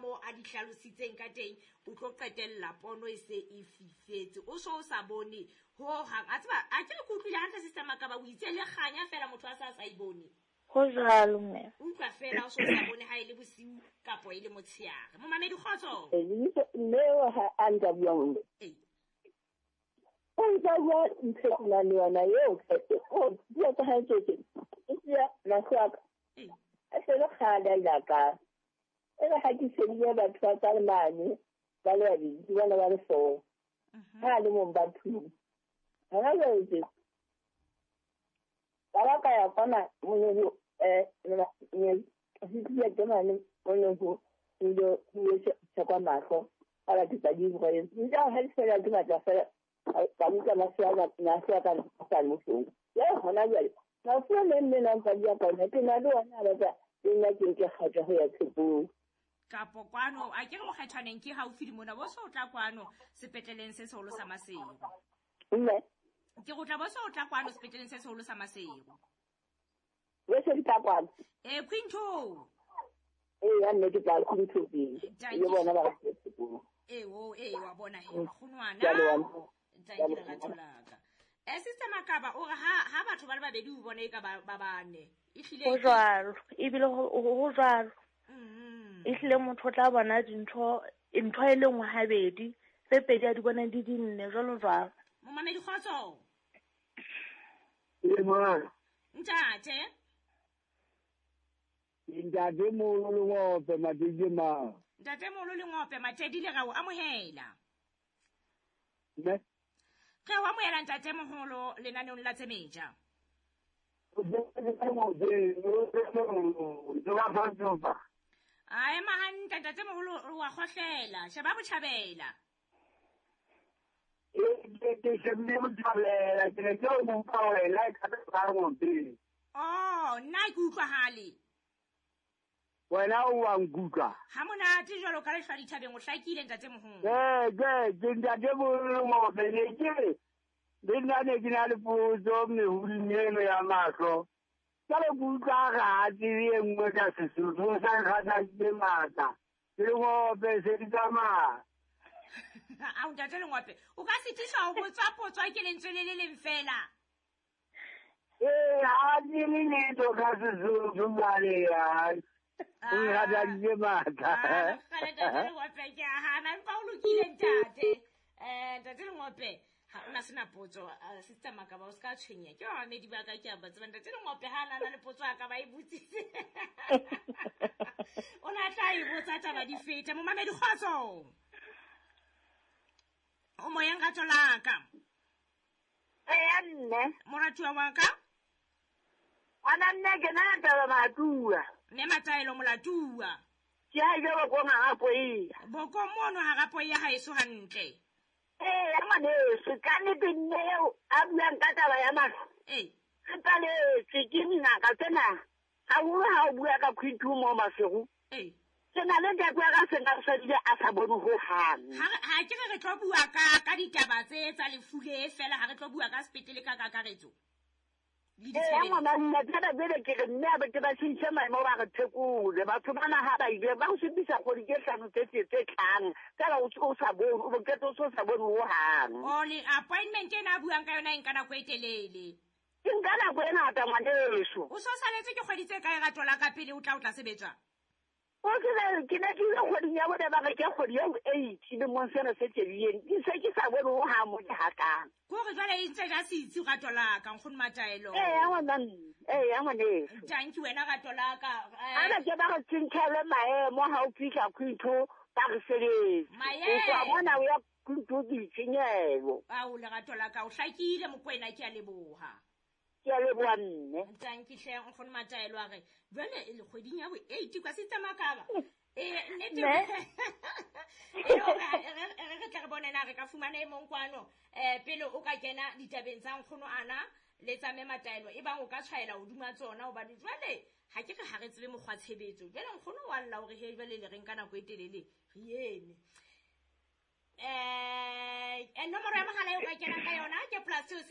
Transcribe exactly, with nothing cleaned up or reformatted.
mo a di hlalositseng ka teng o tlo qetella pono e se e fifetse o so sa bone ho hang a tsaba a ke go utlwile hantle Sister Makaba o itse le kganya fela motho a sa sa e bone go jalo mme utlwa fela o so sa bone ha ile bosiu kapo ile motshiare mo mamedi khotso le ha anda bjong eh o tla bua ntshela le yona yo o bua ka ha tshetse ya na swaka eh a se le khada ila ka ela ha ke se le batho ba tsa mane ba le di bona ba le so ha le mo batho ha ga le Para ka ya kona mo eh ne ne ya tona le mo go ndo ndo se kwa maso ala ke tsa di go ye nda ha se ya ke batla fela ba mo ka maso ya na se ka ka mo so ya hona jale na se le nne na ka ya ka ne ke na le ona ba tsa nna ke ke khatha ho ya tsebo kapo kwano a ke go kgethaneng ke haufi di mona bo so tla kwano sepetleleng se solo sa Masego mme ke go tla bo so tla kwano sepetleleng se solo sa Masego we se tla kwano eh Quinto eh ya nne ke tla Quinto di le bona ba tsebo eh o eh wa bona he gonwana tsanki la tsolaka eh Sister Makaba o ha ha batho ba le babedi o bona e ka ba bane e hlile go jalo e bile go jalo mhm e hlile motho o tla bona dintho ntho e lengwe habedi tse pedi a di bona di dinne jalo jalo mo mamedi khotso e mo ntate Ntate mo lo ngo pe madije ma ntate mo lo le ngope matedi le gago amohela ne ge wa moela ntate moholo lenaneng la tsemeja o de mo de o de wa fa tsopa ai mahanta ntate moholo wa khohlela sheba botjhabela e ke ke se me mo tsalela ke ke mo pa wela ka ba mo de oh nna ke utlwa hale wena o wa nguka ha monate jalo ka le hlwa dithabeng o hlakile ntate moholo eh ke ke ntate mo lo ngo pe ne ke le nna ne ke na le potso me hulinelo ya matlo ka le butla ga di e nngwe ka Sesotho sa ga tsa di mata ke go pe se di tsamaya a o ntate le ngope o ka se tisha o botswa potswa ke lentswe le le leng fela eh a di le ne to ka Sesotho male ya o ga tsa di mata ah kale ntate le ngope ke a hana mpa o lokile ntate eh ntate le ngope ha ona sena potso Sister Makaba o ska tshwenya ke wa medi ba ka ke a batse ntate le ngope ha na na le potso ya ka ba e butsitse ona tla e botsa taba di fete mo mamedi khotso o mo yang ga tsolaka eh nne moratuwa wa ka ana nne ke na taba matua ne mataelo molatuwa ke a jo go nga go e boko mono ha gapo ya ha eso hantle eh ama ne se ka ne dinne a bua ka taba ya matlo eh ka le ke ke nna ka tsena ha o ha o bua ka Quinto mo Masego eh tsena le ntate wa ka se ka se di a sa bone ho hang ha ha ke re tlo bua ka ka ditaba tse tsa lefule fela ha re tlo bua ka sepetlele ka kakaretso le eh ya mona nna tsena bele ke re nna ba ke ba tsintse mai mo ba re thekule batho bana ha ba ile ba o sebisa go di ke hlano tse tse tlang tsela o o sa bone o ke to so sa bone ho hang o le appointment ena buang ka yona nka na go etelele ingana go ena ta ngwaneso o so saletse ke kgweditse kae ga tola ka pele o tla o tla sebetswa o ke le ke ne ke le kgwedi ya bone ba ke kgwedi ya eight le mo sena se tshediyeng di se ke sa bone ho ha mo ke hakang go re jwale e ntse ja se itse ga tola ka nkgone mataelo eh ya ngwana eh ya ngwaneso thank you wena ga tola ka ana ke ba go tshintshele maemo ha o fihla Quinto ba re sebetse o tla bona o ya Quinto di tshenyelo a o le ga tola ka o hlakile mokwena ke a leboha ke a leboha nne thank you hle nkgone mataelo a re jwale e le kgweding ya bo eight kwa Sister Makaba eh nete e o re tla re bona na re ka fumana e mong kwano eh pele o ka kena ditabeng tsa nkgono ana le tsa me mataelo e bang o ka tshwaela o duma tsona o ba di jwale ha ke re ha re tsebe mogwa tshebetso jwale nkgono wa lla hore he jwale le reng kana go etelele re yene eh e nomoro ya mogala e o ka kena ka yona ke plus